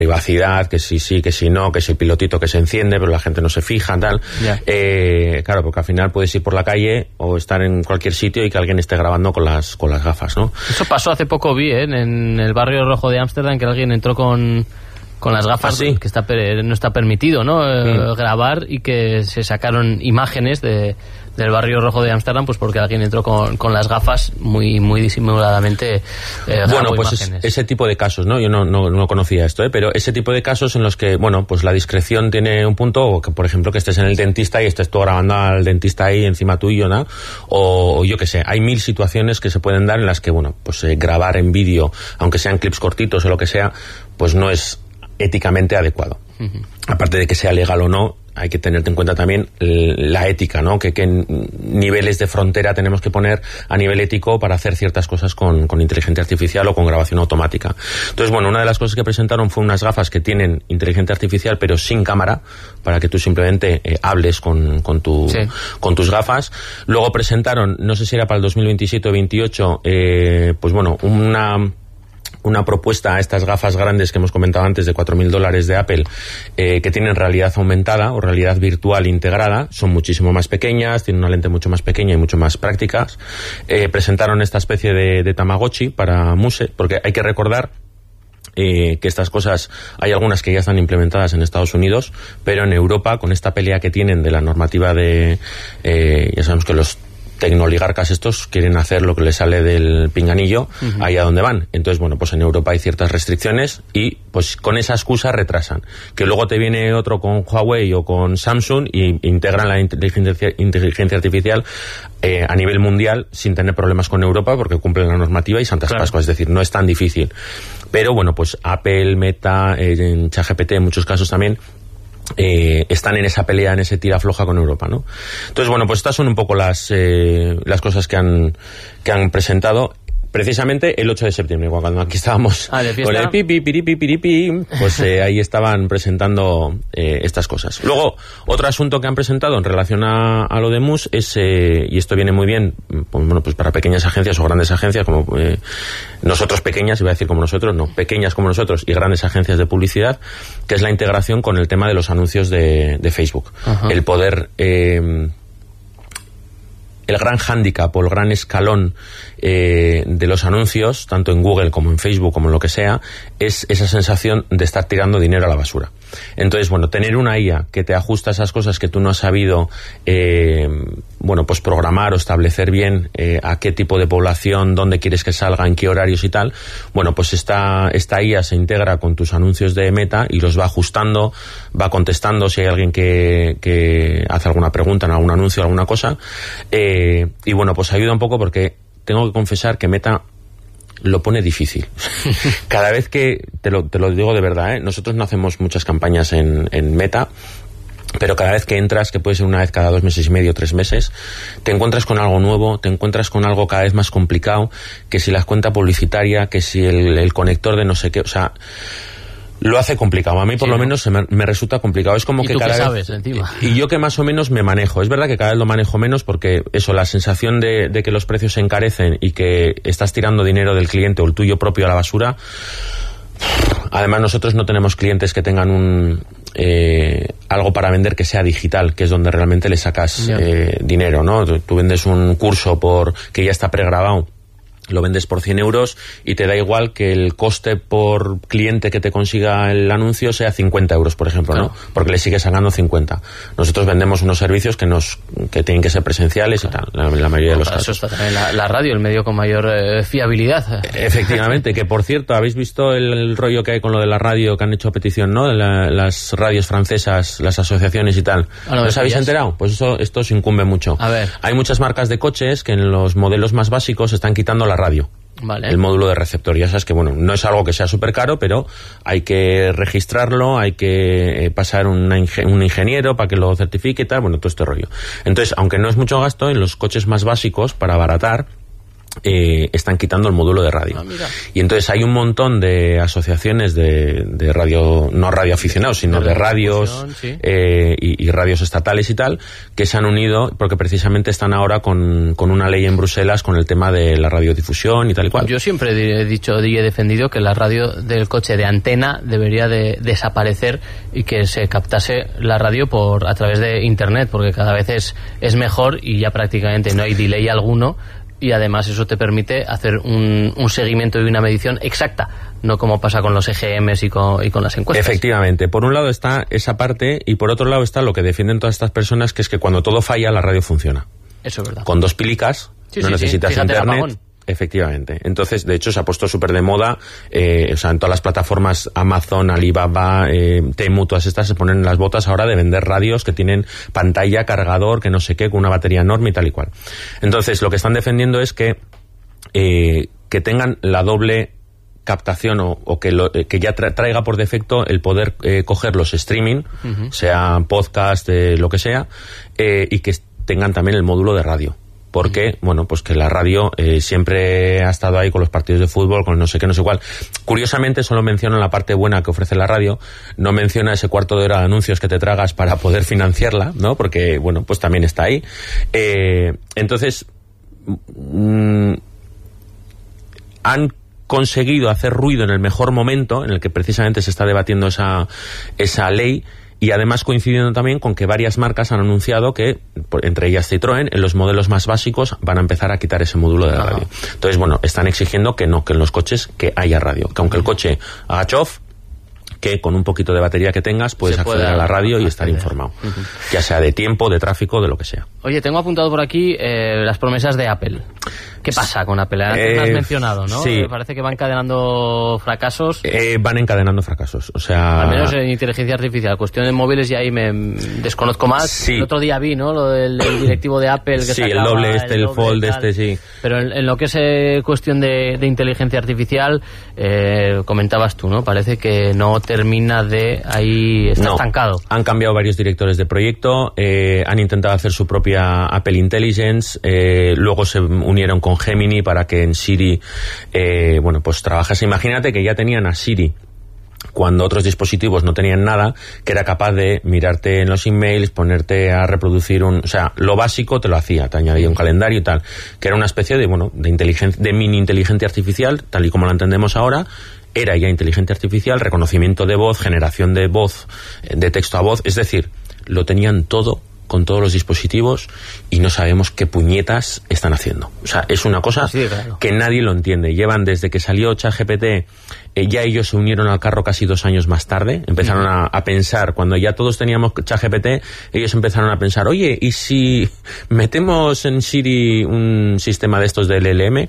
privacidad, que si sí, que si no, que si el pilotito que se enciende, pero la gente no se fija, tal. Claro, porque al final puedes ir por la calle o estar en cualquier sitio y que alguien esté grabando con las gafas, ¿no? Eso pasó hace poco, vi, en el barrio rojo de Ámsterdam, que alguien entró con las gafas, ¿sí? Que no está permitido, ¿no? Grabar, y que se sacaron imágenes del barrio rojo de Ámsterdam, pues porque alguien entró con las gafas muy disimuladamente. Bueno, pues ese tipo de casos, ¿no? Yo no conocía esto, pero ese tipo de casos en los que, bueno, pues la discreción tiene un punto, o que, por ejemplo, que estés en el dentista y estés tú grabando al dentista ahí encima tuyo, ¿no? O yo qué sé, hay 1000 situaciones que se pueden dar en las que, bueno, pues grabar en vídeo, aunque sean clips cortitos o lo que sea, pues no es éticamente adecuado. Aparte de que sea legal o no, hay que tener en cuenta también la ética, ¿no? Que niveles de frontera tenemos que poner a nivel ético para hacer ciertas cosas con inteligencia artificial o con grabación automática. Entonces, bueno, una de las cosas que presentaron fue unas gafas que tienen inteligencia artificial pero sin cámara, para que tú simplemente hables con tus gafas. Luego presentaron, no sé si era para el 2027 o 2028, pues bueno, una propuesta a estas gafas grandes que hemos comentado antes de $4.000 de Apple, que tienen realidad aumentada o realidad virtual integrada. Son muchísimo más pequeñas, tienen una lente mucho más pequeña y mucho más prácticas. Presentaron esta especie de Tamagotchi para Muse, porque hay que recordar que estas cosas, hay algunas que ya están implementadas en Estados Unidos, pero en Europa, con esta pelea que tienen de la normativa ya sabemos que los tecnoligarcas estos quieren hacer lo que les sale del pinganillo, allá donde van. Entonces, bueno, pues en Europa hay ciertas restricciones y pues con esa excusa retrasan. Que luego te viene otro con Huawei o con Samsung y integran la inteligencia artificial a nivel mundial sin tener problemas con Europa, porque cumplen la normativa y Santas Pascuas. Es decir, no es tan difícil. Pero bueno, pues Apple, Meta, en ChatGPT en muchos casos también, están en esa pelea, en ese tira floja con Europa, ¿no? Entonces, bueno, pues estas son un poco las cosas que han presentado. Precisamente el 8 de septiembre, cuando aquí estábamos con el pipi, pues ahí estaban presentando estas cosas. Luego, otro asunto que han presentado en relación a lo de Muse es, y esto viene muy bien, bueno, pues para pequeñas agencias o grandes agencias, como nosotros pequeñas, iba a decir como nosotros, no, pequeñas como nosotros y grandes agencias de publicidad, que es la integración con el tema de los anuncios de Facebook. El poder... El gran hándicap o el gran escalón de los anuncios, tanto en Google como en Facebook como en lo que sea, es esa sensación de estar tirando dinero a la basura. Entonces, bueno, tener una IA que te ajusta esas cosas que tú no has sabido, bueno, pues programar o establecer bien a qué tipo de población, dónde quieres que salga, en qué horarios y tal, bueno, pues esta IA se integra con tus anuncios de Meta y los va ajustando, va contestando si hay alguien que hace alguna pregunta en algún anuncio o alguna cosa, y bueno, pues ayuda un poco, porque tengo que confesar que Meta lo pone difícil. Cada vez que, te lo digo de verdad, nosotros no hacemos muchas campañas en Meta, pero cada vez que entras, que puede ser una vez cada 2 meses y medio, 3 meses, te encuentras con algo nuevo, te encuentras con algo cada vez más complicado, que si la cuenta publicitaria, que si el conector de no sé qué, o sea... Lo hace complicado. A mí, por lo menos, me resulta complicado. Es como que cada vez... sabes, encima. Y yo que más o menos me manejo. Es verdad que cada vez lo manejo menos, porque eso, la sensación de que los precios se encarecen y que estás tirando dinero del cliente o el tuyo propio a la basura. Además, nosotros no tenemos clientes que tengan algo para vender que sea digital, que es donde realmente le sacas dinero, ¿no? Tú vendes un curso que ya está pregrabado, lo vendes por 100 euros y te da igual que el coste por cliente que te consiga el anuncio sea 50 euros, por ejemplo, ¿no? Porque le sigues sacando 50. Nosotros vendemos unos servicios que tienen que ser presenciales y tal, la mayoría de los casos. Eso está también la radio, el medio con mayor fiabilidad. Efectivamente, que por cierto, ¿habéis visto el rollo que hay con lo de la radio que han hecho petición, ¿no? Las radios francesas, las asociaciones y tal. ¿No os habéis enterado? Pues esto os incumbe mucho. A ver. Hay muchas marcas de coches que en los modelos más básicos están quitando la radio. Vale. El módulo de receptor. Ya sabes que, bueno, no es algo que sea súper caro, pero hay que registrarlo, hay que pasar un ingeniero para que lo certifique y tal, bueno, todo este rollo. Entonces, aunque no es mucho gasto, en los coches más básicos, para abaratar, están quitando el módulo de radio. Y entonces hay un montón de asociaciones de radio, no radioaficionados, sino de radios, sí. Y radios estatales y tal, que se han unido porque precisamente están ahora con una ley en Bruselas con el tema de la radiodifusión y tal y cual. Yo siempre he dicho y he defendido que la radio del coche de antena debería de desaparecer y que se captase la radio a través de internet, porque cada vez es mejor y ya prácticamente no hay delay alguno. Y además eso te permite hacer un seguimiento y una medición exacta, no como pasa con los EGMs y con las encuestas. Efectivamente, por un lado está esa parte y por otro lado está lo que defienden todas estas personas, que es que cuando todo falla la radio funciona. Eso es verdad. Con 2 pilicas, no necesitas internet. Efectivamente. Entonces, de hecho, se ha puesto súper de moda, o sea, en todas las plataformas, Amazon, Alibaba, Temu, todas estas se ponen en las botas ahora de vender radios que tienen pantalla, cargador, que no sé qué, con una batería enorme y tal y cual. Entonces, lo que están defendiendo es que tengan la doble captación o que ya traiga por defecto el poder coger los streaming, sea podcast, lo que sea, y que tengan también el módulo de radio. Porque, bueno, pues que la radio siempre ha estado ahí con los partidos de fútbol, con no sé qué, no sé cuál. Curiosamente, solo menciona la parte buena que ofrece la radio, no menciona ese cuarto de hora de anuncios que te tragas para poder financiarla, ¿no? Porque, bueno, pues también está ahí. Entonces, han conseguido hacer ruido en el mejor momento, en el que precisamente se está debatiendo esa ley. Y además coincidiendo también con que varias marcas han anunciado que, entre ellas Citroën, en los modelos más básicos van a empezar a quitar ese módulo de radio. Entonces, bueno, están exigiendo que en los coches que haya radio. Que aunque el coche haga chof, que con un poquito de batería que tengas puedes acceder a la radio y estar informado. Ya sea de tiempo, de tráfico, de lo que sea. Oye, tengo apuntado por aquí las promesas de Apple. ¿Qué pasa con Apple? Antes lo has mencionado, ¿no? Sí. Parece que va encadenando fracasos. Van encadenando fracasos, o sea... Al menos en inteligencia artificial. Cuestión de móviles y ahí me desconozco más. Sí. El otro día vi, ¿no? Lo del directivo de Apple que sí, el doble el fold sí. Pero en lo que es cuestión de inteligencia artificial, comentabas tú, ¿no? Parece que no termina de... Ahí está estancado. Han cambiado varios directores de proyecto, han intentado hacer su propia Apple Intelligence, luego se unieron con Gemini para que en Siri, bueno, pues trabajase. Imagínate que ya tenían a Siri cuando otros dispositivos no tenían nada, que era capaz de mirarte en los emails, ponerte a reproducir o sea, lo básico te lo hacía, te añadía un calendario y tal, que era una especie de, bueno, de mini inteligencia artificial, tal y como la entendemos ahora. Era ya inteligencia artificial, reconocimiento de voz, generación de voz, de texto a voz, es decir, lo tenían todo con todos los dispositivos y no sabemos qué puñetas están haciendo. O sea, es una cosa que nadie lo entiende. Llevan desde que salió ChatGPT, ya ellos se unieron al carro casi 2 años más tarde. Empezaron a pensar, cuando ya todos teníamos ChatGPT, ellos empezaron a pensar, oye, ¿y si metemos en Siri un sistema de estos de LLM?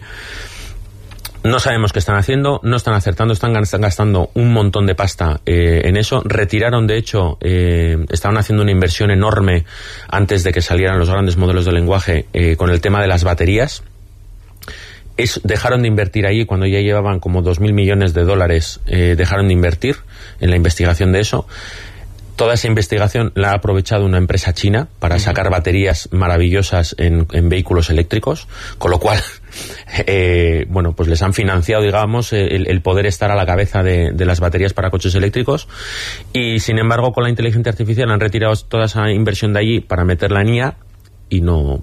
No sabemos qué están haciendo, no están acertando, están gastando un montón de pasta en eso. Retiraron, de hecho, estaban haciendo una inversión enorme antes de que salieran los grandes modelos de lenguaje con el tema de las baterías. Dejaron de invertir ahí cuando ya llevaban como 2.000 millones de dólares, dejaron de invertir en la investigación de eso. Toda esa investigación la ha aprovechado una empresa china para sacar baterías maravillosas en vehículos eléctricos, con lo cual, bueno, pues les han financiado, digamos, el poder estar a la cabeza de las baterías para coches eléctricos. Y, sin embargo, con la inteligencia artificial han retirado toda esa inversión de allí para meterla en IA y no...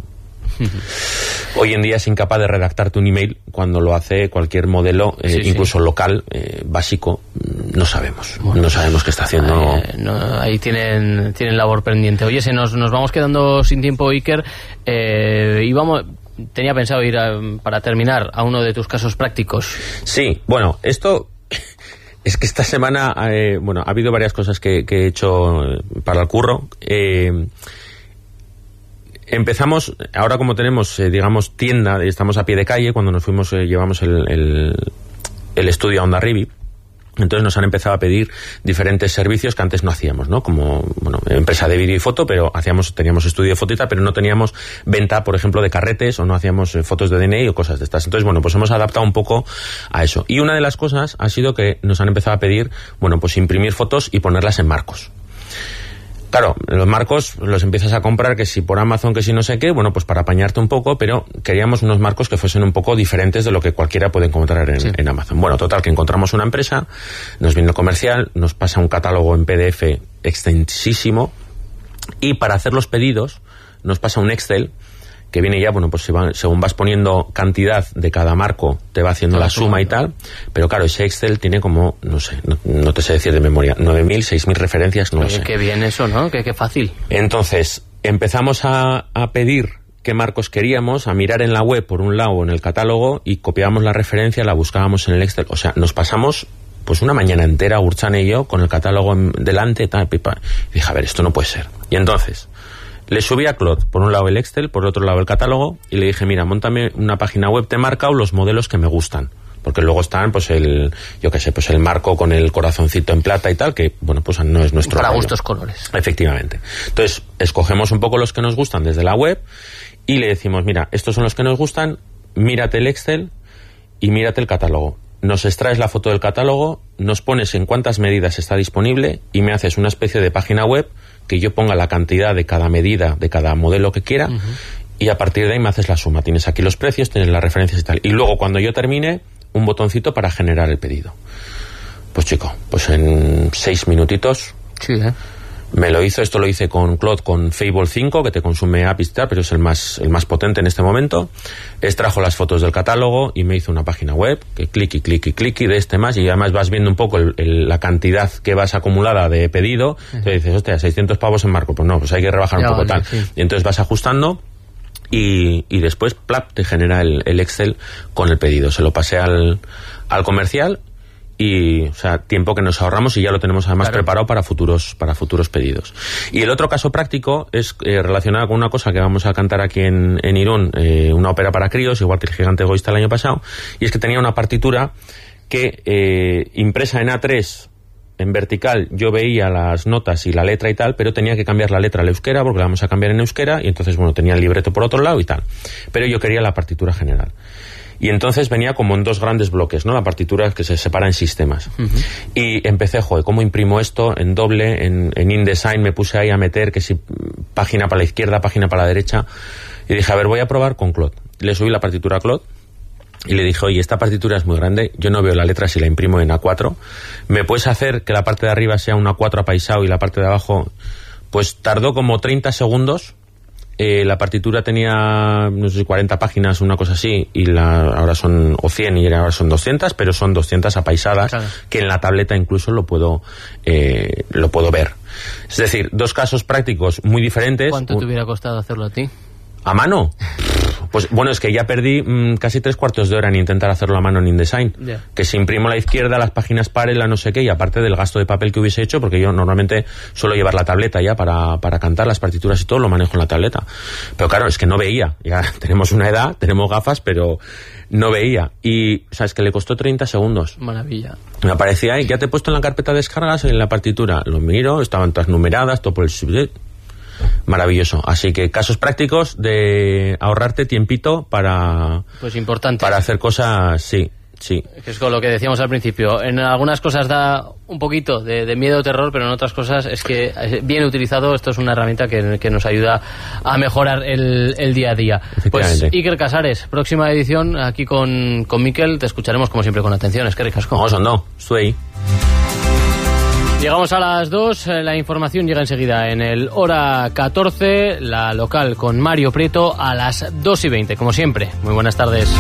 Hoy en día es incapaz de redactarte un email cuando lo hace cualquier modelo, incluso local, básico. No sabemos qué está haciendo. Ahí tienen labor pendiente. Oye, nos vamos quedando sin tiempo, Iker. Tenía pensado ir para terminar a uno de tus casos prácticos. Sí, bueno, esto... Es que esta semana, bueno, ha habido varias cosas que he hecho para el curro. Empezamos, ahora como tenemos, digamos, tienda, estamos a pie de calle, cuando nos fuimos llevamos el estudio a Hondarribia, entonces nos han empezado a pedir diferentes servicios que antes no hacíamos, ¿no? Como, bueno, empresa de vídeo y foto, pero teníamos estudio de foto y tal, pero no teníamos venta, por ejemplo, de carretes o no hacíamos fotos de DNI o cosas de estas. Entonces, bueno, pues hemos adaptado un poco a eso. Y una de las cosas ha sido que nos han empezado a pedir, bueno, pues imprimir fotos y ponerlas en marcos. Claro, los marcos los empiezas a comprar que si por Amazon, que si no sé qué, bueno, pues para apañarte un poco, pero queríamos unos marcos que fuesen un poco diferentes de lo que cualquiera puede encontrar en Amazon. Bueno, total, que encontramos una empresa, nos viene el comercial, nos pasa un catálogo en PDF extensísimo y para hacer los pedidos nos pasa un Excel que viene ya, bueno, pues según vas poniendo cantidad de cada marco, te va haciendo la suma y tal, pero claro, ese Excel tiene como, no sé, no te sé decir de memoria, 9.000, 6.000 referencias, no lo sé. Qué bien eso, ¿no? Qué fácil. Entonces, empezamos a pedir qué marcos queríamos, a mirar en la web, por un lado, en el catálogo, y copiábamos la referencia, la buscábamos en el Excel, o sea, nos pasamos pues una mañana entera, Gurchane y yo, con el catálogo delante, tal, pipa. Y dije, a ver, esto no puede ser. Y entonces le subí a Claude, por un lado el Excel, por otro lado el catálogo, y le dije, mira, móntame una página web, te he marcado los modelos que me gustan. Porque luego están, pues el marco con el corazoncito en plata y tal, que, bueno, pues no es nuestro. Para gustos colores. Efectivamente. Entonces, escogemos un poco los que nos gustan desde la web, y le decimos, mira, estos son los que nos gustan, mírate el Excel y mírate el catálogo. Nos extraes la foto del catálogo, nos pones en cuántas medidas está disponible, y me haces una especie de página web que yo ponga la cantidad de cada medida, de cada modelo que quiera, y a partir de ahí me haces la suma. Tienes aquí los precios, tienes las referencias y tal. Y luego, cuando yo termine, un botoncito para generar el pedido. Pues chico, pues en 6 minutitos... Sí, me lo hizo. Esto lo hice con Claude, con Fable 5, que te consume APIs y tal, pero es el más potente en este momento. Extrajo las fotos del catálogo y me hizo una página web, que clic y de este más, y además vas viendo un poco la cantidad que vas acumulada de pedido. Entonces dices, hostia, 600 pavos en marco, pues no, pues hay que rebajar un poco, tal. Sí. Y entonces vas ajustando y después, plap, te genera el Excel con el pedido. Se lo pasé al comercial. Y, o sea, tiempo que nos ahorramos, y ya lo tenemos además preparado para futuros pedidos. Y el otro caso práctico es relacionado con una cosa que vamos a cantar aquí en Irún, una ópera para críos, igual que El gigante egoísta el año pasado, y es que tenía una partitura que impresa en A3 en vertical, yo veía las notas y la letra y tal, pero tenía que cambiar la letra al euskera porque la vamos a cambiar en euskera, y entonces, bueno, tenía el libreto por otro lado y tal, pero yo quería la partitura general. Y entonces venía como en 2 grandes bloques, ¿no? La partitura que se separa en sistemas. Y empecé, ¿cómo imprimo esto en doble? En InDesign me puse ahí a meter que si página para la izquierda, página para la derecha. Y dije, a ver, voy a probar con Claude. Le subí la partitura a Claude y le dije, oye, esta partitura es muy grande, yo no veo la letra si la imprimo en A4. ¿Me puedes hacer que la parte de arriba sea un A4 apaisado y la parte de abajo? Pues tardó como 30 segundos. La partitura tenía, no sé, 40 páginas, una cosa así, y ahora son, o 100, y ahora son 200, pero son 200 apaisadas, que en la tableta incluso lo puedo ver. Es decir, 2 casos prácticos muy diferentes. ¿Cuánto te hubiera costado hacerlo a ti? ¿A mano? Pues bueno, es que ya perdí casi 3/4 de hora en intentar hacerlo a mano en InDesign. Yeah. Que si imprimo a la izquierda, las páginas paren, la no sé qué, y aparte del gasto de papel que hubiese hecho, porque yo normalmente suelo llevar la tableta ya para cantar las partituras y todo, lo manejo en la tableta. Pero claro, es que no veía. Ya tenemos una edad, tenemos gafas, pero no veía. Y, o sea, es que le costó 30 segundos. Maravilla. Me aparecía ahí, ya te he puesto en la carpeta de descargas en la partitura. Lo miro, estaban todas numeradas, todo por el subjet. Maravilloso. Así que casos prácticos de ahorrarte tiempito para... Pues importante. Para hacer cosas, sí. Que es con lo que decíamos al principio. En algunas cosas da un poquito de miedo o terror, pero en otras cosas es que, bien utilizado, esto es una herramienta que nos ayuda a mejorar el día a día. Pues Iker Casares, próxima edición aquí con Mikel, te escucharemos como siempre con atención. Es que ricasco. Vamos, no, estoy ahí. Llegamos a las 2, la información llega enseguida en el hora 14, la local con Mario Prieto a las 2:20, como siempre. Muy buenas tardes.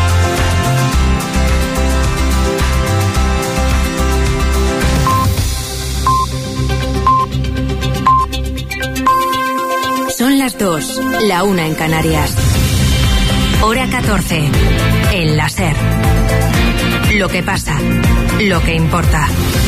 Son las 2, la 1 en Canarias. Hora 14, el láser. Lo que pasa, lo que importa.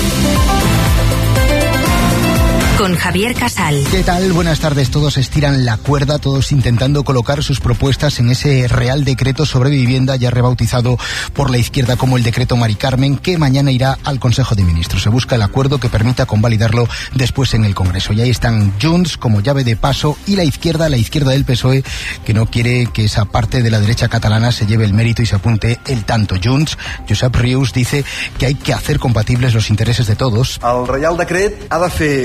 Con Javier Casal. ¿Qué tal? Buenas tardes. Todos estiran la cuerda, todos intentando colocar sus propuestas en ese Real Decreto sobre Vivienda, ya rebautizado por la izquierda como el Decreto Mari Carmen, que mañana irá al Consejo de Ministros. Se busca el acuerdo que permita convalidarlo después en el Congreso. Y ahí están Junts como llave de paso y la izquierda del PSOE, que no quiere que esa parte de la derecha catalana se lleve el mérito y se apunte el tanto. Junts, Josep Rius, dice que hay que hacer compatibles los intereses de todos. El Real Decret ha de fer compatible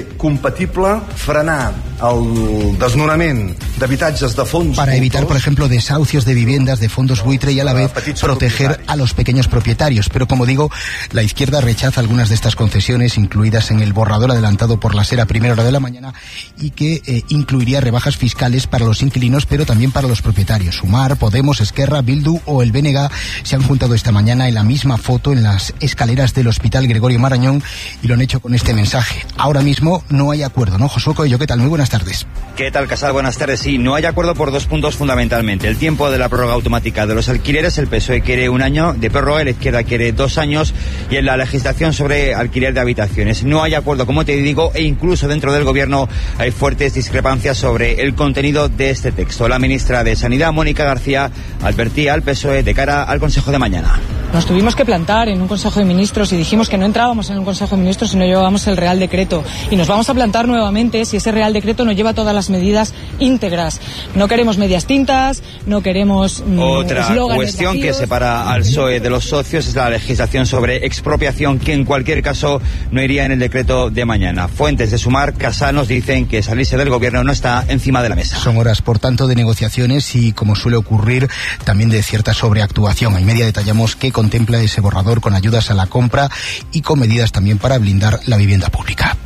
compatible frenar el desnonament d'habitatges de fons. Para evitar, por ejemplo, desahucios de viviendas, de fondos buitre y a la vez proteger a los pequeños propietarios. Pero como digo, la izquierda rechaza algunas de estas concesiones incluidas en el borrador adelantado por la SER a primera hora de la mañana y que incluiría rebajas fiscales para los inquilinos, pero también para los propietarios. Sumar, Podemos, Esquerra, Bildu o el BNG se han juntado esta mañana en la misma foto en las escaleras del Hospital Gregorio Marañón y lo han hecho con este mensaje. Ahora mismo no hay acuerdo, ¿no? Josué Coello, ¿qué tal? Muy buenas tardes. ¿Qué tal, Casal? Buenas tardes. Sí, no hay acuerdo por 2 puntos fundamentalmente. El tiempo de la prórroga automática de los alquileres, el PSOE quiere 1 año de prórroga, la izquierda quiere 2 años, y en la legislación sobre alquiler de habitaciones. No hay acuerdo, como te digo, e incluso dentro del gobierno hay fuertes discrepancias sobre el contenido de este texto. La ministra de Sanidad, Mónica García, advertía al PSOE de cara al Consejo de mañana. Nos tuvimos que plantar en un Consejo de Ministros y dijimos que no entrábamos en un Consejo de Ministros si no llevábamos el Real Decreto. Y nos vamos a plantar nuevamente si ese Real Decreto no lleva todas las medidas íntegras. No queremos medias tintas, no queremos Otra cuestión que separa al PSOE de los socios es la legislación sobre expropiación, que en cualquier caso no iría en el decreto de mañana. Fuentes de Sumar, Casal, nos dicen que salirse del gobierno no está encima de la mesa. Son horas, por tanto, de negociaciones y, como suele ocurrir, también de cierta sobreactuación. En media detallamos qué contempla ese borrador con ayudas a la compra y con medidas también para blindar la vivienda pública.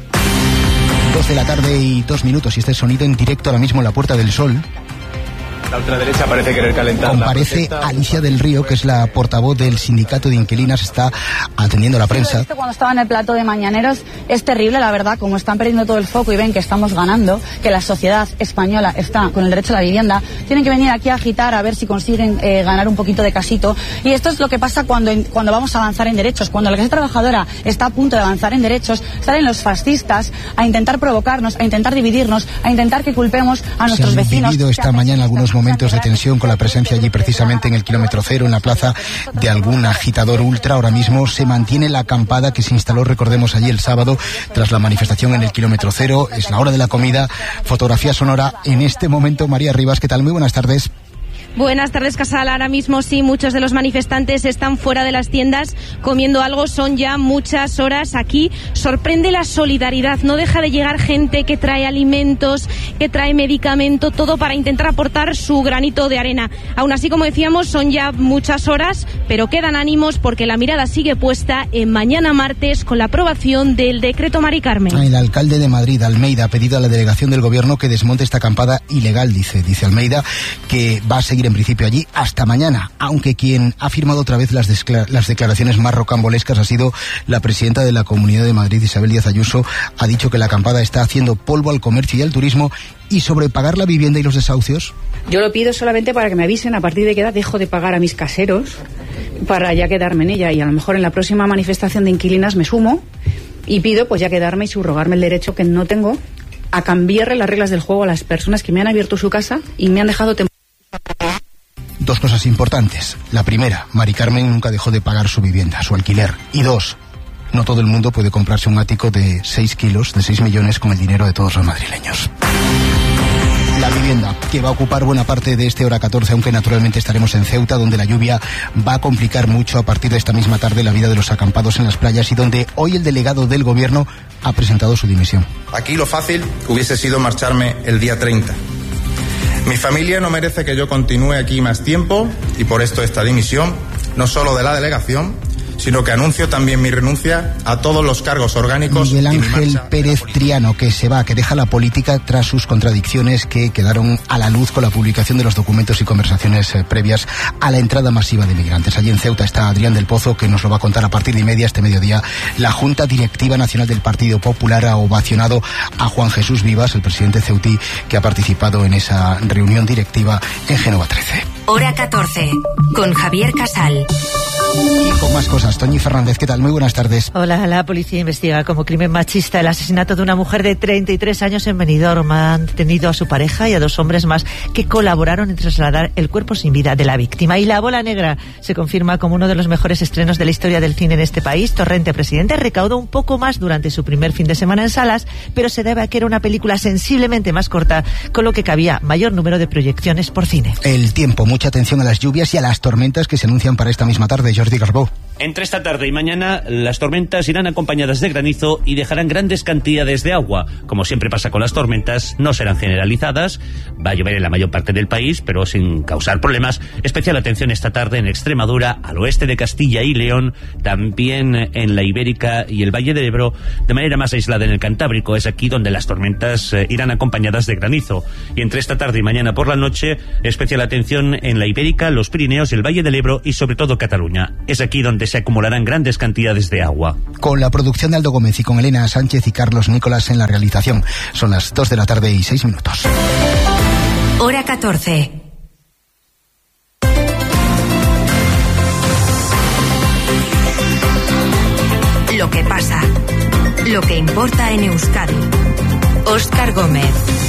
2 de la tarde y 2 minutos y este sonido en directo ahora mismo en la Puerta del Sol. La ultraderecha parece querer calentar. Comparece Alicia del Río, que es la portavoz del sindicato de inquilinas, está atendiendo a la prensa. Cuando estaba en el plató de Mañaneros es terrible, la verdad, como están perdiendo todo el foco y ven que estamos ganando, que la sociedad española está con el derecho a la vivienda, tienen que venir aquí a agitar a ver si consiguen ganar un poquito de casito. Y esto es lo que pasa cuando vamos a avanzar en derechos. Cuando la clase trabajadora está a punto de avanzar en derechos, salen los fascistas a intentar provocarnos, a intentar dividirnos, a intentar que culpemos a nuestros vecinos. Se han vivido esta mañana algunos momentos de tensión con la presencia allí precisamente en el kilómetro cero, en la plaza, de algún agitador ultra. Ahora mismo se mantiene la acampada que se instaló, recordemos, allí el sábado tras la manifestación en el kilómetro cero. Es la hora de la comida. Fotografía sonora en este momento. María Rivas, ¿qué tal? Muy buenas tardes. Buenas tardes, Casal. Ahora mismo sí, muchos de los manifestantes están fuera de las tiendas comiendo algo. Son ya muchas horas aquí. Sorprende la solidaridad. No deja de llegar gente que trae alimentos, que trae medicamento, todo para intentar aportar su granito de arena. Aún así, como decíamos, son ya muchas horas, pero quedan ánimos porque la mirada sigue puesta en mañana martes con la aprobación del decreto Mari Carmen. El alcalde de Madrid, Almeida, ha pedido a la delegación del gobierno que desmonte esta acampada ilegal, dice Almeida, que va a seguir en principio allí hasta mañana, aunque quien ha firmado otra vez las declaraciones más rocambolescas ha sido la presidenta de la Comunidad de Madrid, Isabel Díaz Ayuso. Ha dicho que la acampada está haciendo polvo al comercio y al turismo. ¿Y sobre pagar la vivienda y los desahucios? Yo lo pido solamente para que me avisen a partir de qué edad dejo de pagar a mis caseros para ya quedarme en ella, y a lo mejor en la próxima manifestación de inquilinas me sumo y pido pues ya quedarme y subrogarme el derecho que no tengo a cambiarle las reglas del juego a las personas que me han abierto su casa y me han dejado Dos cosas importantes. La primera, Mari Carmen nunca dejó de pagar su vivienda, su alquiler. Y 2, no todo el mundo puede comprarse un ático de 6 kilos, de 6 millones con el dinero de todos los madrileños. La vivienda, que va a ocupar buena parte de este hora 14, aunque naturalmente estaremos en Ceuta, donde la lluvia va a complicar mucho a partir de esta misma tarde la vida de los acampados en las playas y donde hoy el delegado del gobierno ha presentado su dimisión. Aquí lo fácil hubiese sido marcharme el día 30. Mi familia no merece que yo continúe aquí más tiempo y por esto esta dimisión, no solo de la delegación, sino que anuncio también mi renuncia a todos los cargos orgánicos. Miguel Ángel Pérez Triano, que se va, que deja la política tras sus contradicciones que quedaron a la luz con la publicación de los documentos y conversaciones previas a la entrada masiva de migrantes. Allí en Ceuta está Adrián del Pozo, que nos lo va a contar a partir de 1:30 este mediodía. La Junta Directiva Nacional del Partido Popular ha ovacionado a Juan Jesús Vivas, el presidente ceutí, que ha participado en esa reunión directiva en Génova 13. Hora 14, con Javier Casal. Y con más cosas, Toñi Fernández, ¿qué tal? Muy buenas tardes. Hola, la policía investiga como crimen machista el asesinato de una mujer de 33 años en Benidorm. Han detenido a su pareja y a 2 hombres más que colaboraron en trasladar el cuerpo sin vida de la víctima. Y La Bola Negra se confirma como uno de los mejores estrenos de la historia del cine en este país. Torrente Presidente recaudó un poco más durante su primer fin de semana en salas, pero se debe a que era una película sensiblemente más corta, con lo que cabía mayor número de proyecciones por cine. El tiempo, mucha atención a las lluvias y a las tormentas que se anuncian para esta misma tarde. Jordi Carbó. Entre esta tarde y mañana, las tormentas irán acompañadas de granizo y dejarán grandes cantidades de agua. Como siempre pasa con las tormentas, no serán generalizadas. Va a llover en la mayor parte del país, pero sin causar problemas. Especial atención esta tarde en Extremadura, al oeste de Castilla y León, también en la Ibérica y el Valle del Ebro, de manera más aislada en el Cantábrico. Es aquí donde las tormentas irán acompañadas de granizo. Y entre esta tarde y mañana por la noche, especial atención en la Ibérica, los Pirineos, el Valle del Ebro y sobre todo Cataluña. Es aquí donde se acumularán grandes cantidades de agua. Con la producción de Aldo Gómez y con Elena Sánchez y Carlos Nicolás en la realización. Son las 2 de la tarde y 6 minutos. Hora 14. Lo que pasa, lo que importa en Euskadi. Óscar Gómez.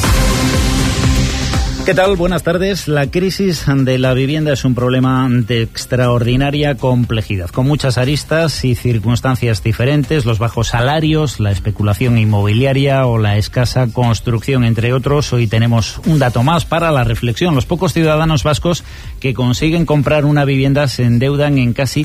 ¿Qué tal? Buenas tardes. La crisis de la vivienda es un problema de extraordinaria complejidad, con muchas aristas y circunstancias diferentes, los bajos salarios, la especulación inmobiliaria o la escasa construcción, entre otros. Hoy tenemos un dato más para la reflexión. Los pocos ciudadanos vascos que consiguen comprar una vivienda se endeudan en casi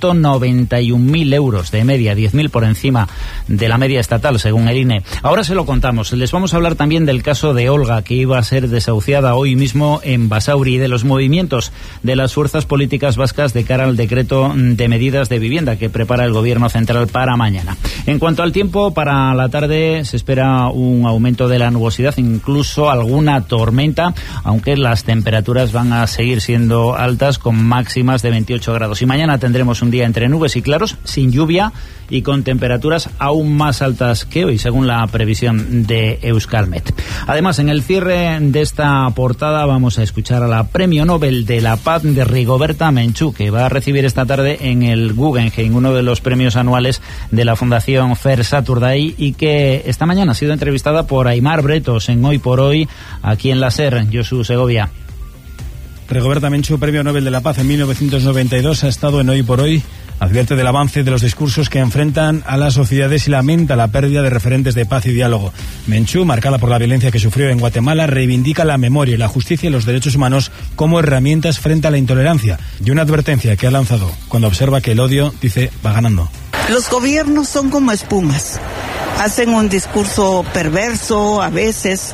191.000 euros de media, 10.000 por encima de la media estatal, según el INE. Ahora se lo contamos. Les vamos a hablar también del caso de Olga, que iba a ser desahuciada hoy mismo en Basauri, y de los movimientos de las fuerzas políticas vascas de cara al decreto de medidas de vivienda que prepara el Gobierno central para mañana. En cuanto al tiempo, para la tarde se espera un aumento de la nubosidad, incluso alguna tormenta, aunque las temperaturas van a seguir siendo altas, con máximas de 28 grados. Y mañana tendremos un día entre nubes y claros, sin lluvia y con temperaturas aún más altas que hoy, según la previsión de Euskalmet. Además, en el cierre de esta portada vamos a escuchar a la Premio Nobel de la Paz de Rigoberta Menchú, que va a recibir esta tarde en el Guggenheim, uno de los premios anuales de la Fundación Fair Saturday, y que esta mañana ha sido entrevistada por Aimar Bretos en Hoy por Hoy, aquí en la SER. Josu Segovia. Rigoberta Menchú, Premio Nobel de la Paz en 1992, ha estado en Hoy por Hoy. Advierte del avance de los discursos que enfrentan a las sociedades y lamenta la pérdida de referentes de paz y diálogo. Menchú, marcada por la violencia que sufrió en Guatemala, reivindica la memoria, la justicia y los derechos humanos como herramientas frente a la intolerancia, y una advertencia que ha lanzado cuando observa que el odio, dice, va ganando. Los gobiernos son como espumas. Hacen un discurso perverso a veces.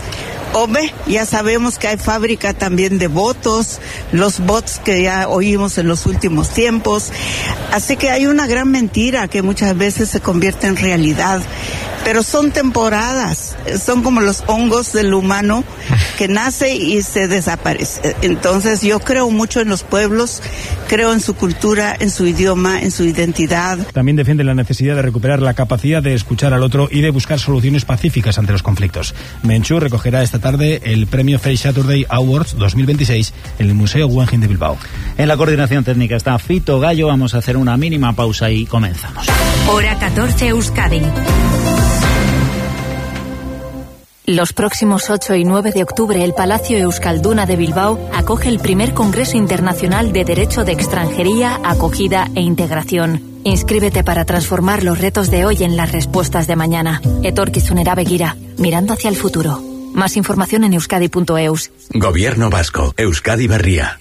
Ya sabemos que hay fábrica también de votos, los bots que ya oímos en los últimos tiempos. Así que hay una gran mentira que muchas veces se convierte en realidad. Pero son temporadas, son como los hongos del humano que nace y se desaparece. Entonces yo creo mucho en los pueblos, creo en su cultura, en su idioma, en su identidad. También defiende la necesidad de recuperar la capacidad de escuchar al otro y de buscar soluciones pacíficas ante los conflictos. Menchú recogerá esta tarde el premio Fair Saturday Awards 2026 en el Museo Guggenheim de Bilbao. En la coordinación técnica está Fito Gallo. Vamos a hacer una mínima pausa y comenzamos. Hora 14 Euskadi. Los próximos 8 y 9 de octubre, el Palacio Euskalduna de Bilbao acoge el primer Congreso Internacional de Derecho de Extranjería, Acogida e Integración. Inscríbete para transformar los retos de hoy en las respuestas de mañana. Etorkizunera begira, mirando hacia el futuro. Más información en euskadi.eus. Gobierno Vasco, Euskadi Berria.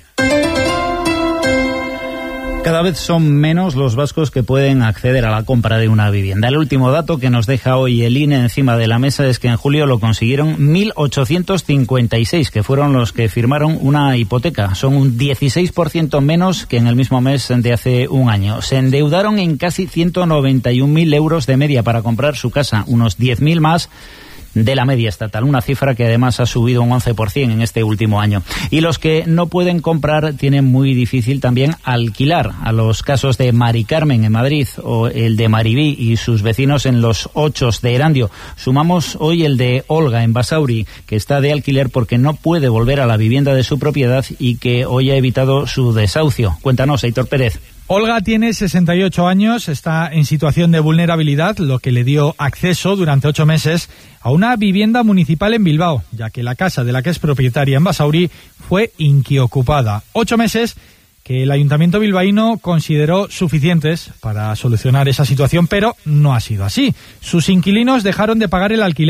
Cada vez son menos los vascos que pueden acceder a la compra de una vivienda. El último dato que nos deja hoy el INE encima de la mesa es que en julio lo consiguieron 1.856, que fueron los que firmaron una hipoteca. Son un 16% menos que en el mismo mes de hace un año. Se endeudaron en casi 191.000 euros de media para comprar su casa, unos 10.000 más de la media estatal, una cifra que además ha subido un 11% en este último año. Y los que no pueden comprar tienen muy difícil también alquilar. A los casos de Mari Carmen en Madrid o el de Maribí y sus vecinos en los Ochos de Erandio, sumamos hoy el de Olga en Basauri, que está de alquiler porque no puede volver a la vivienda de su propiedad y que hoy ha evitado su desahucio. Cuéntanos, Aitor Pérez. Olga tiene 68 años, está en situación de vulnerabilidad, lo que le dio acceso durante 8 meses a una vivienda municipal en Bilbao, ya que la casa de la que es propietaria en Basauri fue inquiocupada. 8 meses que el ayuntamiento bilbaíno consideró suficientes para solucionar esa situación, pero no ha sido así. Sus inquilinos dejaron de pagar el alquiler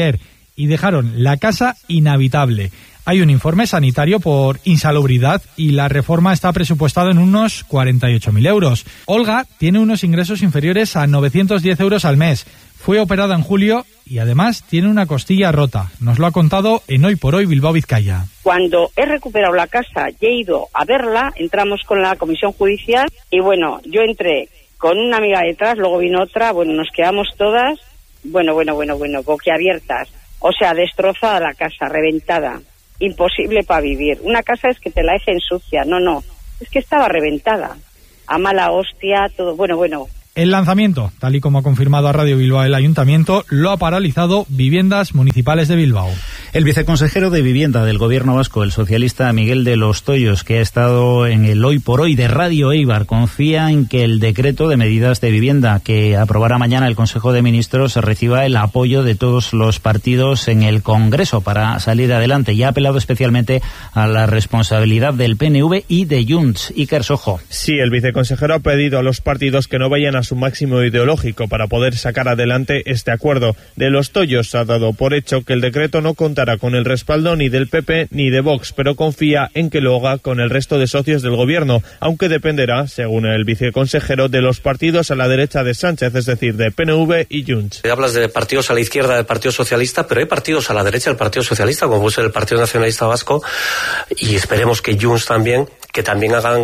y dejaron la casa inhabitable. Hay un informe sanitario por insalubridad y la reforma está presupuestada en unos 48.000 euros. Olga tiene unos ingresos inferiores a 910 euros al mes. Fue operada en julio y además tiene una costilla rota. Nos lo ha contado en Hoy por Hoy Bilbao Vizcaya. Cuando he recuperado la casa y he ido a verla, entramos con la comisión judicial y bueno, yo entré con una amiga detrás, luego vino otra, bueno, nos quedamos todas, bueno, boquiabiertas. O sea, destrozada la casa, reventada. Imposible para vivir. Una casa es que te la dejen sucia, no, es que estaba reventada, a mala hostia, todo, bueno. El lanzamiento, tal y como ha confirmado a Radio Bilbao el Ayuntamiento, lo ha paralizado Viviendas Municipales de Bilbao. El viceconsejero de Vivienda del Gobierno vasco, el socialista Miguel de los Toyos, que ha estado en el Hoy por Hoy de Radio Eibar, confía en que el decreto de medidas de vivienda que aprobará mañana el Consejo de Ministros reciba el apoyo de todos los partidos en el Congreso para salir adelante, y ha apelado especialmente a la responsabilidad del PNV y de Junts. Iker Sojo. Sí, el viceconsejero ha pedido a los partidos que no vayan a su máximo ideológico para poder sacar adelante este acuerdo. De los Toyos ha dado por hecho que el decreto no contará con el respaldo ni del PP ni de Vox, pero confía en que lo haga con el resto de socios del gobierno, aunque dependerá, según el viceconsejero, de los partidos a la derecha de Sánchez, es decir, de PNV y Junts. Hablas de partidos a la izquierda del Partido Socialista, pero hay partidos a la derecha del Partido Socialista, como puede ser el Partido Nacionalista Vasco, y esperemos que Junts también, que también hagan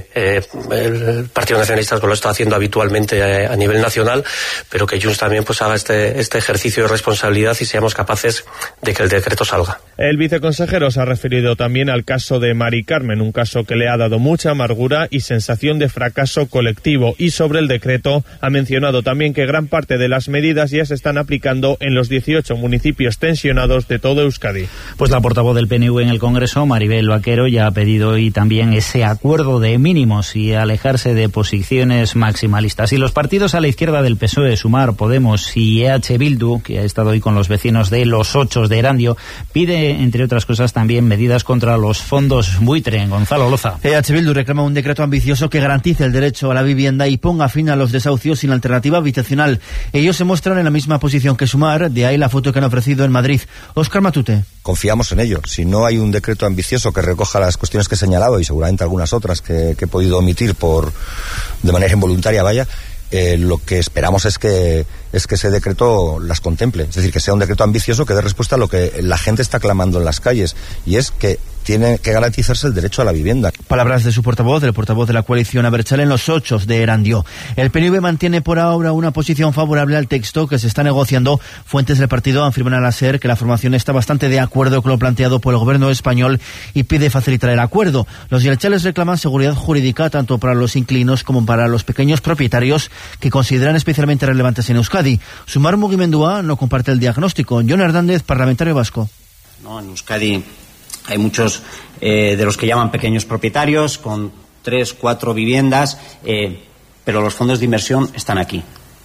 el Partido Nacionalista, que lo está haciendo habitualmente a nivel nacional, pero que Junts también pues haga este ejercicio de responsabilidad y seamos capaces de que el decreto salga. El viceconsejero se ha referido también al caso de Mari Carmen, un caso que le ha dado mucha amargura y sensación de fracaso colectivo, y sobre el decreto ha mencionado también que gran parte de las medidas ya se están aplicando en los 18 municipios tensionados de todo Euskadi. Pues la portavoz del PNV en el Congreso, Maribel Vaquero, ya ha pedido hoy también ese acuerdo de mínimos y alejarse de posiciones maximalistas. Y los partidos a la izquierda del PSOE, Sumar, Podemos y EH Bildu, que ha estado hoy con los vecinos de Los Ochos de Erandio, pide, entre otras cosas, también medidas contra los fondos buitre. Gonzalo Loza. EH Bildu reclama un decreto ambicioso que garantice el derecho a la vivienda y ponga fin a los desahucios sin alternativa habitacional. Ellos se muestran en la misma posición que Sumar, de ahí la foto que han ofrecido en Madrid. Óscar Matute. Confiamos en ello. Si no hay un decreto ambicioso que recoja las cuestiones que he señalado y seguramente algunas otras que he podido omitir de manera involuntaria, lo que esperamos es que ese decreto las contemple, es decir, que sea un decreto ambicioso que dé respuesta a lo que la gente está clamando en las calles, y es que tiene que garantizarse el derecho a la vivienda. Palabras de su portavoz, del portavoz de la coalición Abertzale en Los Ochos de Erandio. El PNV mantiene por ahora una posición favorable al texto que se está negociando. Fuentes del partido afirman a la SER que la formación está bastante de acuerdo con lo planteado por el gobierno español y pide facilitar el acuerdo. Los yelchales reclaman seguridad jurídica tanto para los inquilinos como para los pequeños propietarios, que consideran especialmente relevantes en Euskadi. Sumar Mugimendua no comparte el diagnóstico. Jon Hernández, parlamentario vasco. No, en Euskadi hay muchos de los que llaman pequeños propietarios con 3, 4 viviendas, pero los fondos de inversión están aquí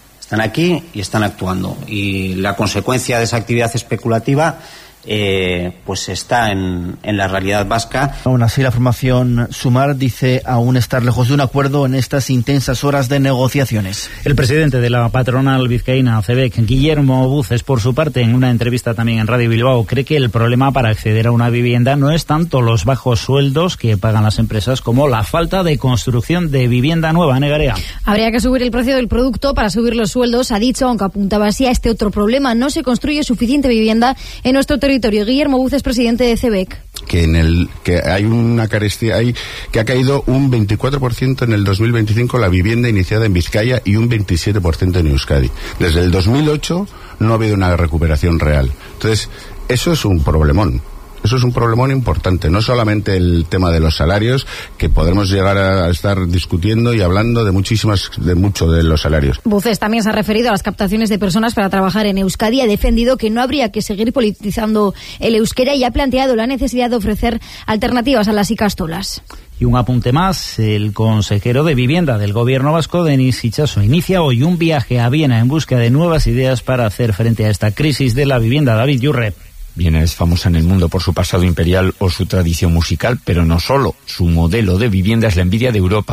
y están actuando, y la consecuencia de esa actividad especulativa pues está en la realidad vasca. Aún así, la formación Sumar dice aún estar lejos de un acuerdo en estas intensas horas de negociaciones. El presidente de la patronal vizcaína CEBEC, Guillermo Buces, por su parte, en una entrevista también en Radio Bilbao, cree que el problema para acceder a una vivienda no es tanto los bajos sueldos que pagan las empresas como la falta de construcción de vivienda nueva. Negarea. Habría que subir el precio del producto para subir los sueldos, ha dicho, aunque apuntaba así a este otro problema: no se construye suficiente vivienda en nuestro territorio. Guillermo Buces, presidente de CEBEC. Que hay una carestía ahí, que ha caído un 24% en el 2025 la vivienda iniciada en Vizcaya y un 27% en Euskadi. Desde el 2008 no ha habido una recuperación real. Entonces, eso es un problemón. Eso es un problemón importante, no solamente el tema de los salarios, que podremos llegar a estar discutiendo y hablando de mucho de los salarios. Buces también se ha referido a las captaciones de personas para trabajar en Euskadi, ha defendido que no habría que seguir politizando el euskera y ha planteado la necesidad de ofrecer alternativas a las ikastolas. Y un apunte más: el consejero de Vivienda del Gobierno vasco, Denis Itxaso, inicia hoy un viaje a Viena en busca de nuevas ideas para hacer frente a esta crisis de la vivienda. David Yurre. Viena es famosa en el mundo por su pasado imperial o su tradición musical, pero no solo. Su modelo de vivienda es la envidia de Europa.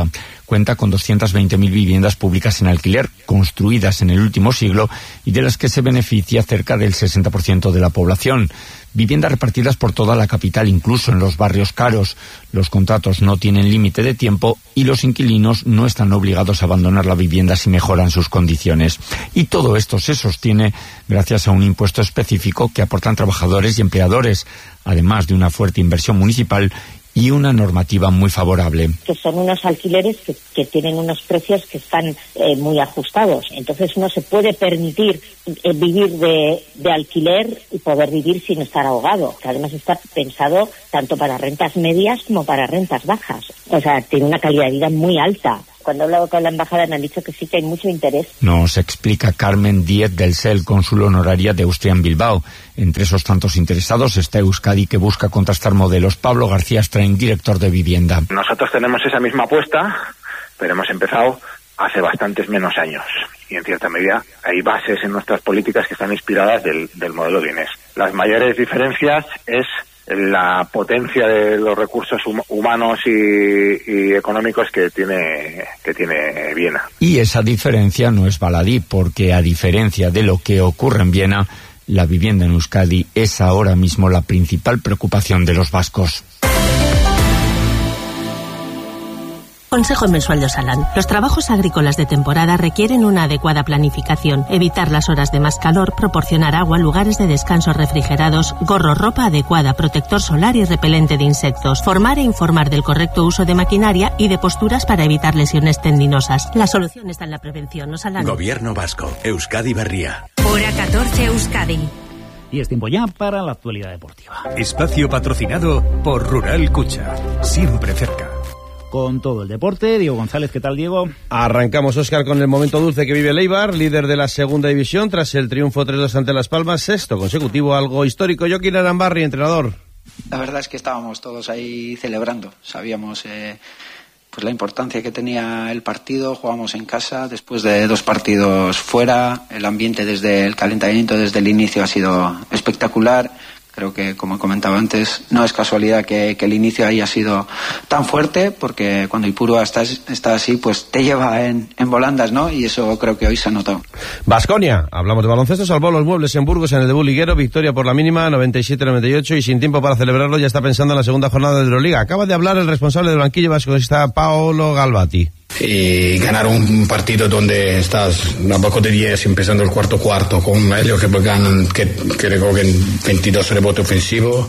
cuenta con 220.000 viviendas públicas en alquiler, construidas en el último siglo y de las que se beneficia cerca del 60% de la población. Viviendas repartidas por toda la capital, incluso en los barrios caros. Los contratos no tienen límite de tiempo y los inquilinos no están obligados a abandonar la vivienda si mejoran sus condiciones. Y todo esto se sostiene gracias a un impuesto específico que aportan trabajadores y empleadores, además de una fuerte inversión municipal y una normativa muy favorable. Que son unos alquileres que tienen unos precios que están muy ajustados. Entonces uno se puede permitir vivir de alquiler y poder vivir sin estar ahogado. Que además está pensado tanto para rentas medias como para rentas bajas. O sea, tiene una calidad de vida muy alta. Cuando he hablado con la embajada me han dicho que sí que hay mucho interés. Nos explica Carmen Díez del SEL, cónsul honoraria de Austria en Bilbao. Entre esos tantos interesados está Euskadi, que busca contrastar modelos. Pablo García Strain, director de Vivienda. Nosotros tenemos esa misma apuesta, pero hemos empezado hace bastantes menos años. Y en cierta medida hay bases en nuestras políticas que están inspiradas del modelo vienés. Las mayores diferencias es la potencia de los recursos humanos y económicos que tiene Viena. Y esa diferencia no es baladí, porque a diferencia de lo que ocurre en Viena, la vivienda en Euskadi es ahora mismo la principal preocupación de los vascos. Consejo mensual de Osalan. Los trabajos agrícolas de temporada requieren una adecuada planificación, evitar las horas de más calor, proporcionar agua, lugares de descanso refrigerados, gorro, ropa adecuada, protector solar y repelente de insectos, formar e informar del correcto uso de maquinaria y de posturas para evitar lesiones tendinosas. La solución está en la prevención. Osalan. Gobierno vasco. Euskadi Berria. Hora 14 Euskadi. Y es tiempo ya para la actualidad deportiva. Espacio patrocinado por Rural Cucha. Siempre cerca. Con todo el deporte, Diego González, ¿qué tal, Diego? Arrancamos, Óscar, con el momento dulce que vive el Eibar, líder de la segunda división, tras el triunfo 3-2 ante Las Palmas, sexto consecutivo, algo histórico. Joaquín Arambarri, entrenador. La verdad es que estábamos todos ahí celebrando, sabíamos pues la importancia que tenía el partido, jugamos en casa, después de 2 partidos fuera, el ambiente desde el calentamiento, desde el inicio ha sido espectacular. Creo que, como he comentado antes, no es casualidad que el inicio haya sido tan fuerte, porque cuando Ipurua está así, pues te lleva en volandas, ¿no? Y eso creo que hoy se ha notado. Baskonia, hablamos de baloncesto, salvó los muebles en Burgos en el debut liguero, victoria por la mínima, 97-98, y sin tiempo para celebrarlo ya está pensando en la segunda jornada de Euroliga. Acaba de hablar el responsable del banquillo vasconista, Paolo Galvati. Y ganar un partido donde estás a poco de 10 empezando el cuarto con ellos que ganan, que recogen 22 rebotes ofensivos,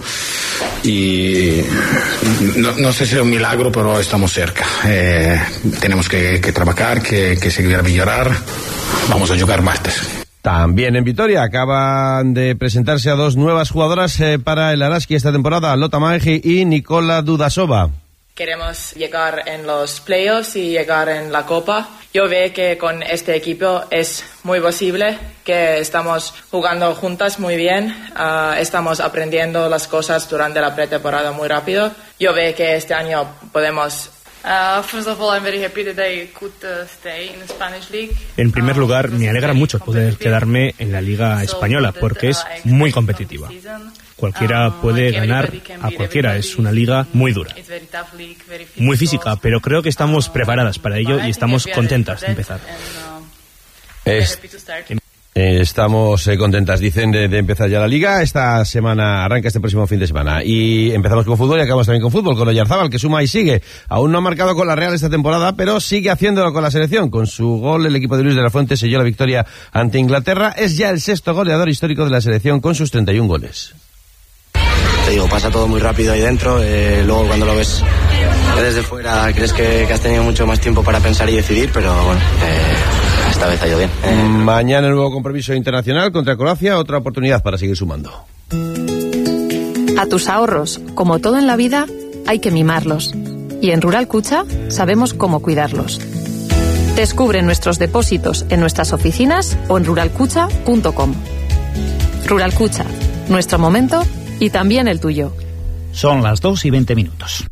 y no sé si es un milagro, pero estamos cerca. Tenemos que trabajar, que seguir a mejorar. Vamos a jugar martes. También en Vitoria acaban de presentarse a 2 nuevas jugadoras para el Araski esta temporada, Lota Maegi y Nicola Dudasova. Queremos llegar en los playoffs y llegar en la Copa. Yo veo que con este equipo es muy posible, que estamos jugando juntas muy bien, estamos aprendiendo las cosas durante la pretemporada muy rápido. Yo veo que este año podemos... First of all, I'm very happy that I could stay in the Spanish League. En primer lugar, me alegra mucho poder quedarme en la Liga Española, porque es muy competitiva. Cualquiera puede ganar a cualquiera, es una liga muy dura, muy física, pero creo que estamos preparadas para ello y estamos contentas de empezar. Estamos contentas, dicen, de empezar ya la Liga. Esta semana arranca este próximo fin de semana. Y empezamos con fútbol y acabamos también con fútbol, con Oyarzábal, que suma y sigue. Aún no ha marcado con la Real esta temporada, pero sigue haciéndolo con la selección. Con su gol, el equipo de Luis de la Fuente selló la victoria ante Inglaterra. Es ya el 6º goleador histórico de la selección con sus 31 goles. Te digo, pasa todo muy rápido ahí dentro, luego cuando lo ves desde fuera crees que has tenido mucho más tiempo para pensar y decidir, pero bueno, esta vez ha ido bien. Mañana el nuevo compromiso internacional contra Croacia, otra oportunidad para seguir sumando. A tus ahorros, como todo en la vida, hay que mimarlos. Y en Rural Cucha sabemos cómo cuidarlos. Descubre nuestros depósitos en nuestras oficinas o en ruralcucha.com. Rural Cucha, nuestro momento y también el tuyo. Son las 2:20.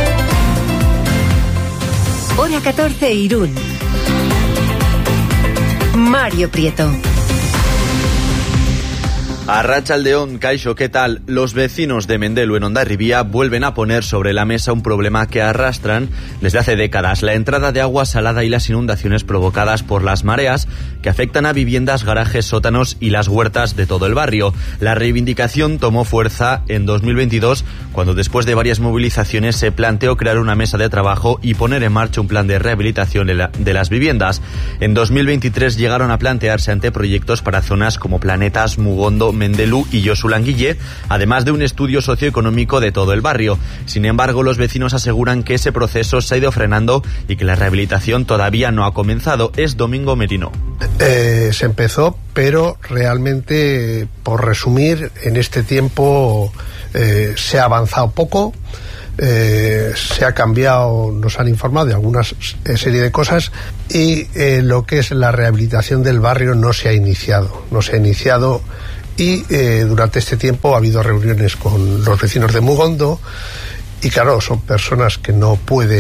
Hora 14 Irún. Mario Prieto. Arratsaldeon, Kaixo, ¿qué tal? Los vecinos de Mendelu en Hondarribia vuelven a poner sobre la mesa un problema que arrastran desde hace décadas: la entrada de agua salada y las inundaciones provocadas por las mareas que afectan a viviendas, garajes, sótanos y las huertas de todo el barrio. La reivindicación tomó fuerza en 2022 cuando, después de varias movilizaciones, se planteó crear una mesa de trabajo y poner en marcha un plan de rehabilitación de las viviendas. En 2023 llegaron a plantearse anteproyectos para zonas como Planetas, Mugondo, Mendelu y Josulanguille, además de un estudio socioeconómico de todo el barrio. Sin embargo, los vecinos aseguran que ese proceso se ha ido frenando y que la rehabilitación todavía no ha comenzado. Es Domingo Merino. Se empezó, pero realmente, por resumir, en este tiempo se ha avanzado poco. Se ha cambiado, nos han informado de algunas serie de cosas, y lo que es la rehabilitación del barrio no se ha iniciado y durante este tiempo ha habido reuniones con los vecinos de Mugondo, y claro, son personas que no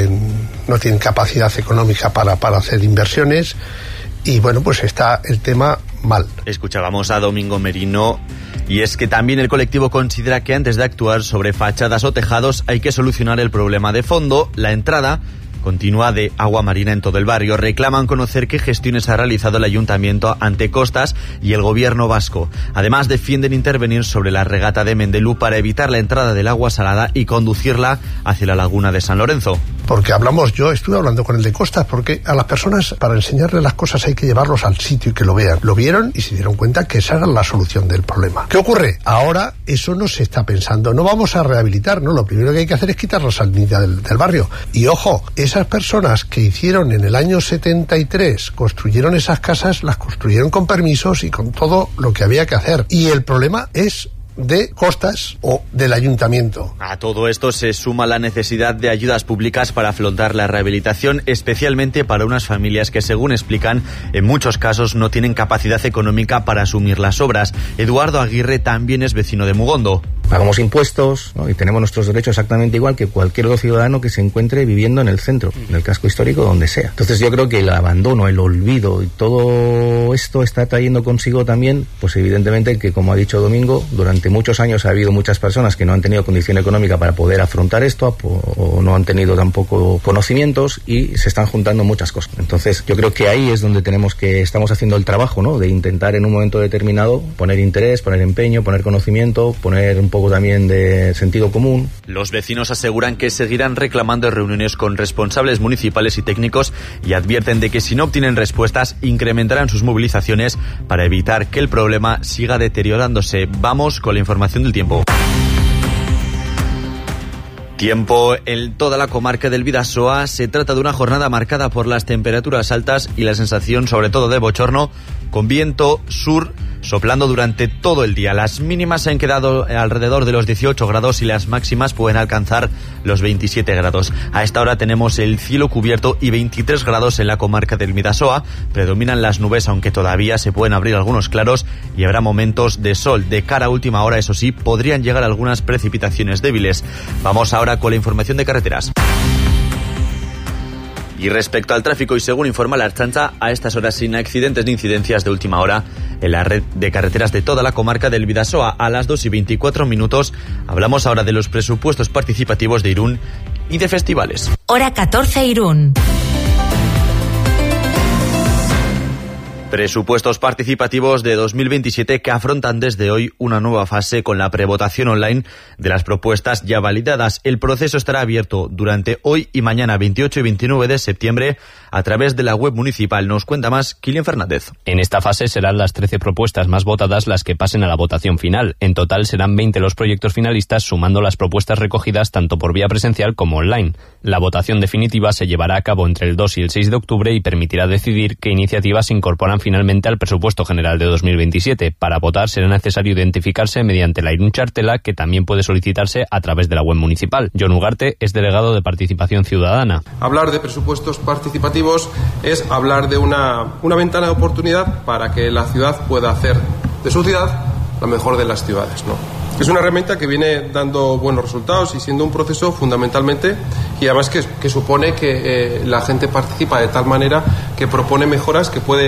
tienen capacidad económica para hacer inversiones, y bueno, pues está el tema mal. Escuchábamos a Domingo Merino. Y es que también el colectivo considera que antes de actuar sobre fachadas o tejados hay que solucionar el problema de fondo: la entrada continua de agua marina en todo el barrio. Reclaman conocer qué gestiones ha realizado el ayuntamiento ante Costas y el gobierno vasco. Además, defienden intervenir sobre la regata de Mendelu para evitar la entrada del agua salada y conducirla hacia la laguna de San Lorenzo. Porque yo estuve hablando con el de Costas, porque a las personas, para enseñarles las cosas, hay que llevarlos al sitio y que lo vean. Lo vieron y se dieron cuenta que esa era la solución del problema. ¿Qué ocurre? Ahora eso no se está pensando. No vamos a rehabilitar, ¿no? Lo primero que hay que hacer es quitar la salinidad del barrio. Y ojo, esas personas que hicieron en el año 73, construyeron esas casas, las construyeron con permisos y con todo lo que había que hacer. Y el problema es de Costas o del ayuntamiento. A todo esto se suma la necesidad de ayudas públicas para afrontar la rehabilitación, especialmente para unas familias que, según explican, en muchos casos no tienen capacidad económica para asumir las obras. Eduardo Aguirre también es vecino de Mugondo. Pagamos impuestos, ¿no? Y tenemos nuestros derechos exactamente igual que cualquier otro ciudadano que se encuentre viviendo en el centro, en el casco histórico, donde sea. Entonces yo creo que el abandono, el olvido y todo esto está trayendo consigo también, pues evidentemente, que, como ha dicho Domingo, durante muchos años ha habido muchas personas que no han tenido condición económica para poder afrontar esto, o no han tenido tampoco conocimientos, y se están juntando muchas cosas. Entonces yo creo que ahí es donde estamos haciendo el trabajo, ¿no? De intentar en un momento determinado poner interés, poner empeño, poner conocimiento, poner un poco también de sentido común. Los vecinos aseguran que seguirán reclamando reuniones con responsables municipales y técnicos, y advierten de que si no obtienen respuestas incrementarán sus movilizaciones para evitar que el problema siga deteriorándose. Vamos con la información del tiempo. Tiempo en toda la comarca del Bidasoa. Se trata de una jornada marcada por las temperaturas altas y la sensación, sobre todo, de bochorno, con viento sur soplando durante todo el día. Las mínimas se han quedado alrededor de los 18 grados y las máximas pueden alcanzar los 27 grados. A esta hora tenemos el cielo cubierto y 23 grados en la comarca del Bidasoa. Predominan las nubes, aunque todavía se pueden abrir algunos claros, y habrá momentos de sol. De cara a última hora, eso sí, podrían llegar algunas precipitaciones débiles. Vamos ahora con la información de carreteras. Y respecto al tráfico, y según informa la Ertzaintza, a estas horas sin accidentes ni incidencias de última hora en la red de carreteras de toda la comarca del Bidasoa. A las 2:24 hablamos ahora de los presupuestos participativos de Irún y de festivales. Hora 14 Irún. Presupuestos participativos de 2027 que afrontan desde hoy una nueva fase con la prevotación online de las propuestas ya validadas. El proceso estará abierto durante hoy y mañana, 28 y 29 de septiembre, a través de la web municipal. Nos cuenta más Kilian Fernández. En esta fase serán las 13 propuestas más votadas las que pasen a la votación final. En total serán 20 los proyectos finalistas, sumando las propuestas recogidas tanto por vía presencial como online. La votación definitiva se llevará a cabo entre el 2 y el 6 de octubre y permitirá decidir qué iniciativas se incorporan finalmente al presupuesto general de 2027. Para votar será necesario identificarse mediante la Irún Chartela, que también puede solicitarse a través de la web municipal. Jon Ugarte es delegado de Participación Ciudadana. Hablar de presupuestos participativos es hablar de una ventana de oportunidad para que la ciudad pueda hacer de su ciudad la mejor de las ciudades, ¿no? Es una herramienta que viene dando buenos resultados y siendo un proceso fundamentalmente, y además que supone que la gente participa de tal manera que propone mejoras que puede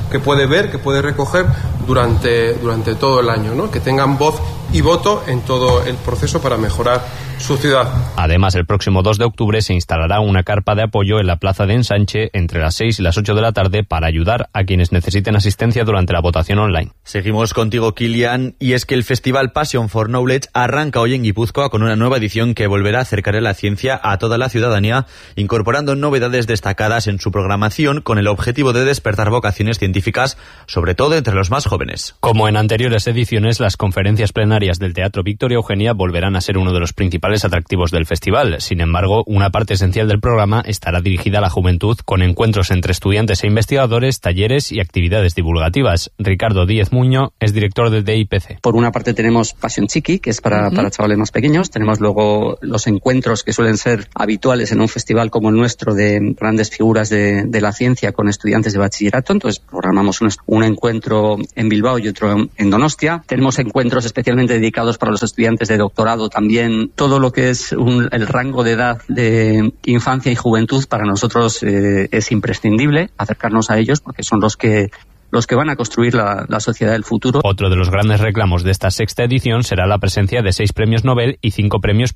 que puede ver, que puede recoger durante todo el año, ¿no? Que tengan voz y voto en todo el proceso para mejorar su ciudad. Además, el próximo 2 de octubre se instalará una carpa de apoyo en la plaza de Ensanche entre las 6 y las 8 de la tarde para ayudar a quienes necesiten asistencia durante la votación online. Seguimos contigo, Kilian, y es que el festival Passion for Knowledge arranca hoy en Guipúzcoa con una nueva edición que volverá a acercar la ciencia a toda la ciudadanía, incorporando novedades destacadas en su programación con el objetivo de despertar vocaciones científicas, sobre todo entre los más jóvenes. Como en anteriores ediciones, las conferencias plenarias del Teatro Victoria Eugenia volverán a ser uno de los principales atractivos del festival. Sin embargo, una parte esencial del programa estará dirigida a la juventud, con encuentros entre estudiantes e investigadores, talleres y actividades divulgativas. Ricardo Díez Muño es director del DIPC. Por una parte tenemos Passion Chiqui, que es para chavales más pequeños. Tenemos luego los encuentros que suelen ser habituales en un festival como el nuestro, de grandes figuras de la ciencia con estudiantes de bachillerato. Entonces programamos un encuentro en Bilbao y otro en Donostia. Tenemos encuentros especialmente dedicados para los estudiantes de doctorado también. Todo lo que es el rango de edad de infancia y juventud para nosotros es imprescindible acercarnos a ellos, porque son los que van a construir la sociedad del futuro. Otro de los grandes reclamos de esta sexta edición será la presencia de 6 premios Nobel y 5 premios